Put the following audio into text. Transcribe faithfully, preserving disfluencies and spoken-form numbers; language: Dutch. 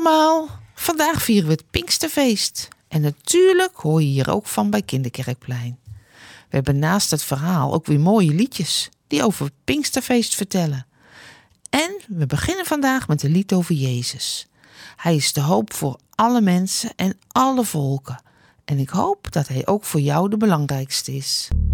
allemaal, vandaag vieren we het Pinksterfeest. En natuurlijk hoor je hier ook van bij Kinderkerkplein. We hebben naast het verhaal ook weer mooie liedjes die over het Pinksterfeest vertellen. En we beginnen vandaag met een lied over Jezus. Hij is de hoop voor alle mensen en alle volken. En ik hoop dat hij ook voor jou de belangrijkste is.